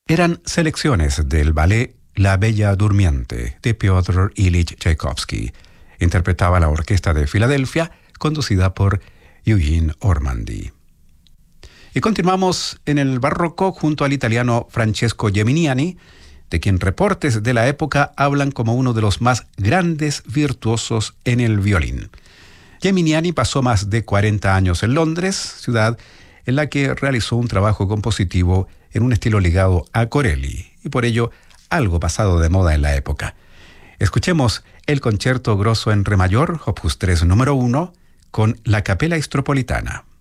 Eran selecciones del ballet La Bella Durmiente de Piotr Ilich Tchaikovsky. Interpretaba la Orquesta de Filadelfia, conducida por Eugene Ormandy. Y continuamos en el barroco junto al italiano Francesco Geminiani, de quien reportes de la época hablan como uno de los más grandes virtuosos en el violín. Geminiani pasó más de 40 años en Londres, ciudad en la que realizó un trabajo compositivo en un estilo ligado a Corelli, y por ello algo pasado de moda en la época. Escuchemos el Concierto Grosso en Re mayor, opus 3 número 1, con la Capella Istropolitana.